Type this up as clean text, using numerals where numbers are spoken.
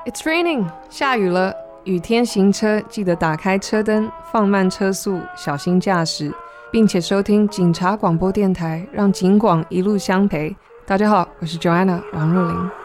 It's raining， 下雨了。雨天行车记得打开车灯，放慢车速，小心驾驶，并且收听警察广播电台，让警广一路相陪。大家好，我是 Joanna 王若琳。